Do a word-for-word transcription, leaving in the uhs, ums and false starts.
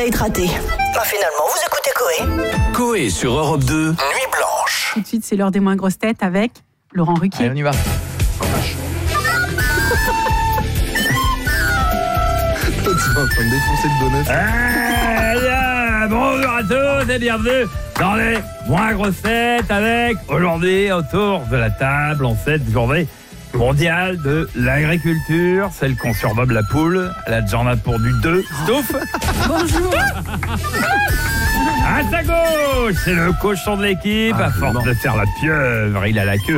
être raté. Bah finalement, vous écoutez Coé. Coé sur Europe deux, Nuit Blanche. Tout de suite, c'est l'heure des moins grosses têtes avec Laurent Ruquier. Allez, on y va. Tu vas en train de défoncer le donut. Ah, yeah. Bonjour à tous et bienvenue dans les moins grosses têtes avec aujourd'hui autour de la table en cette journée mondiale de l'agriculture, celle qu'on surnomme la poule. Elle a déjà en a pour du deux. Stouff. Bonjour. À sa gauche, c'est le cochon de l'équipe. Ah, à force non. de faire la pieuvre, il a la queue